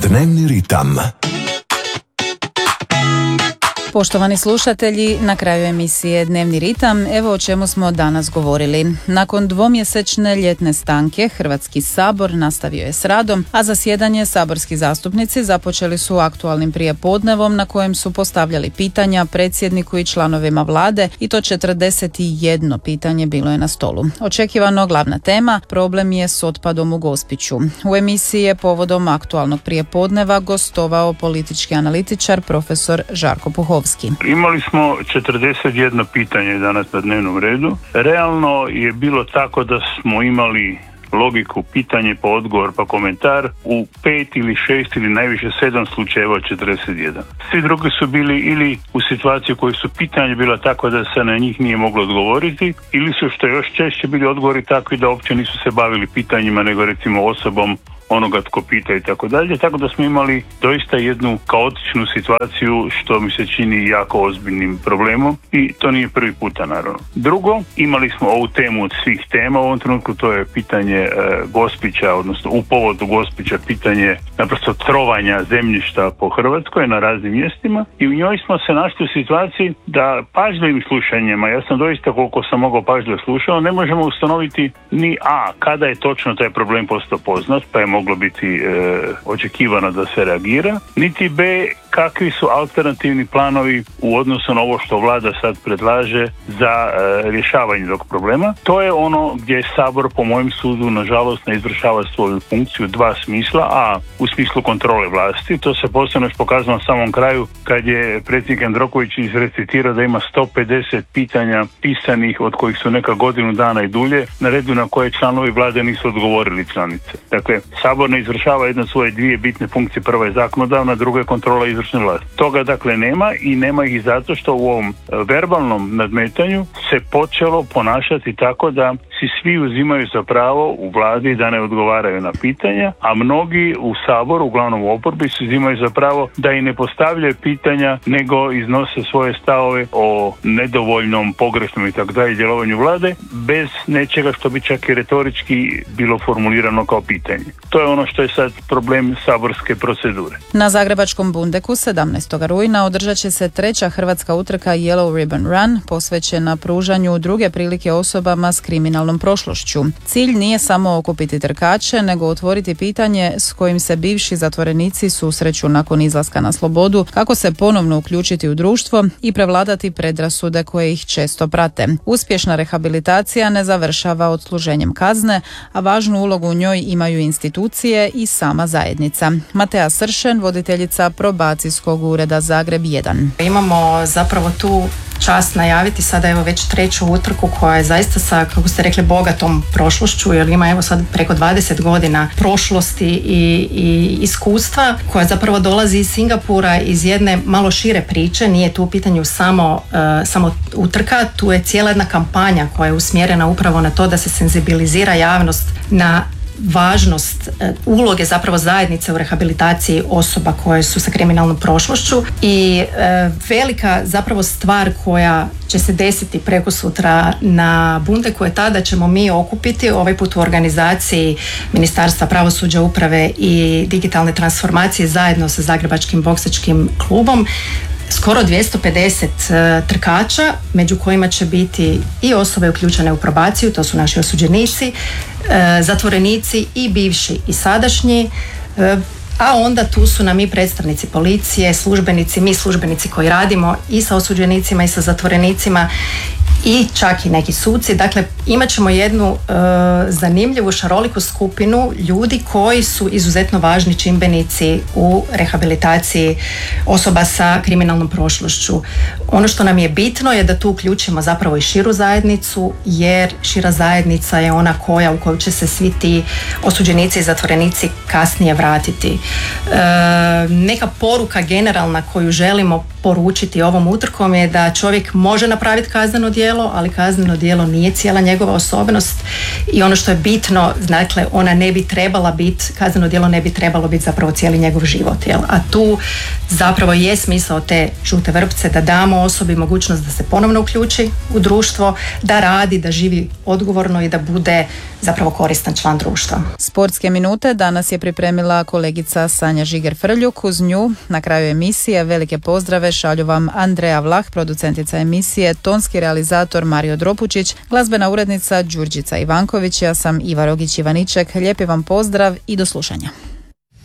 Dnevni ritam. Poštovani slušatelji, na kraju emisije Dnevni ritam, evo o čemu smo danas govorili. Nakon dvomjesečne ljetne stanke, Hrvatski sabor nastavio je s radom, a zasjedanje saborski zastupnici započeli su aktualnim prijepodnevom na kojem su postavljali pitanja predsjedniku i članovima vlade i to 41 pitanje bilo je na stolu. Očekivano glavna tema, problem je s otpadom u Gospiću. U emisiji je povodom aktualnog prijepodneva gostovao politički analitičar profesor Žarko Puhovski. Imali smo 41 pitanje danas na dnevnom redu. Realno je bilo tako da smo imali logiku pitanje pa odgovor pa komentar u 5 ili 6 ili najviše 7 slučajeva 41. Svi drugi su bili ili u situaciji u kojoj su pitanje bila tako da se na njih nije moglo odgovoriti, ili su, što je još češće, bili odgovori takvi da uopće nisu se bavili pitanjima nego recimo osobom onoga tko pita i tako dalje, tako da smo imali doista jednu kaotičnu situaciju što mi se čini jako ozbiljnim problemom i to nije prvi puta naravno. Drugo, imali smo ovu temu od svih tema u ovom trenutku, to je pitanje Gospića, odnosno u povodu Gospića pitanje naprosto trovanja zemljišta po Hrvatskoj na raznim mjestima i u njoj smo se našli u situaciji da pažljivim slušanjima, ja sam doista koliko sam mogao pažljivo slušao, ne možemo ustanoviti ni kada je točno taj problem postao poznat, pa je moglo biti očekivano da se reagira, niti B, kakvi su alternativni planovi u odnosu na ovo što vlada sad predlaže za rješavanje tog problema. To je ono gdje Sabor po mojem sudu nažalost ne izvršava svoju funkciju u dva smisla, a u smislu kontrole vlasti. To se posebno još pokazalo na samom kraju kad je predsjednik Jandroković izrecitirao da ima 150 pitanja pisanih od kojih su neka godinu dana i dulje na redu na koje članovi vlade nisu odgovorili članice. Dakle, Sabor ne izvršava jedno svoje dvije bitne funkcije, prva je zakonodavna, druga je kontrola izvršne vlasti. Toga dakle nema i nema ih zato što u ovom verbalnom nadmetanju se počelo ponašati tako da si svi uzimaju za pravo u vladi da ne odgovaraju na pitanja, a mnogi u Saboru, uglavnom u oporbi, se uzimaju za pravo da i ne postavljaju pitanja nego iznose svoje stavove o nedovoljnom, pogrešnom i tako dalje djelovanju vlade bez nečega što bi čak i retorički bilo formulirano kao pitanje. To je ono što je sad problem saborske procedure. Na zagrebačkom Bundeku 17. rujna održat će se treća hrvatska utrka Yellow Ribbon Run posvećena pružanju druge prilike osobama s kriminalnom prošlošću. Cilj nije samo okupiti trkače, nego otvoriti pitanje s kojim se bivši zatvorenici susreću nakon izlaska na slobodu, kako se ponovno uključiti u društvo i prevladati predrasude koje ih često prate. Uspješna rehabilitacija ne završava odsluženjem kazne, a važnu ulogu u njoj imaju institucije i sama zajednica. Matea Sršen, voditeljica probacijskog ureda Zagreb 1. Imamo zapravo tu čast najaviti sada evo već treću utrku koja je zaista sa, kako ste rekli, bogatom prošlošću, jer ima evo sad preko 20 godina prošlosti i iskustva, koja zapravo dolazi iz Singapura, iz jedne malo šire priče. Nije tu u pitanju samo utrka, tu je cijela jedna kampanja koja je usmjerena upravo na to da se senzibilizira javnost na važnost uloge zapravo zajednice u rehabilitaciji osoba koje su sa kriminalnom prošlošću i velika zapravo stvar koja će se desiti prekosutra na Bundeku je ta da ćemo mi okupiti ovaj put u organizaciji Ministarstva pravosuđa, uprave i digitalne transformacije zajedno sa Zagrebačkim boksačkim klubom skoro 250 trkača, među kojima će biti i osobe uključene u probaciju, to su naši osuđenici, zatvorenici i bivši i sadašnji, a onda tu su nam i predstavnici policije, službenici, mi službenici koji radimo i sa osuđenicima i sa zatvorenicima i čak i neki suci. Dakle, imat ćemo jednu zanimljivu, šaroliku skupinu ljudi koji su izuzetno važni čimbenici u rehabilitaciji osoba sa kriminalnom prošlošću. Ono što nam je bitno je da tu uključimo zapravo i širu zajednicu, jer šira zajednica je ona u koju će se svi ti osuđenici i zatvorenici kasnije vratiti. Neka poruka generalna koju želimo poručiti ovom utrkom je da čovjek može napraviti kazneno djelo, ali kazneno djelo nije cijela njegova osobnost i ono što je bitno, dakle, ona ne bi trebala biti, kazneno djelo ne bi trebalo biti zapravo cijeli njegov život, jel? A tu zapravo je smisao te žute vrpce da damo osobi mogućnost da se ponovno uključi u društvo, da radi, da živi odgovorno i da bude zapravo koristan član društva. Sportske minute danas je pripremila kolegica Sanja Žiger-Frljuk. Uz nju na kraju emisije velike pozdrave šalju vam Andreja Vlah, producentica emisije, tonski realizator Mario Dropučić, glazbena urednica Đurđica Ivanković, ja sam Iva Rogić-Ivaniček. Lijepi vam pozdrav i do slušanja.